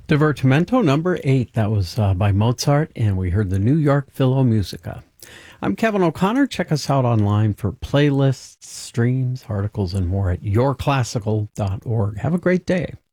Divertimento number 8. That was by Mozart, and we heard the New York Philharmonica. I'm Kevin O'Connor. Check us out online for playlists, streams, articles, and more at yourclassical.org. Have a great day.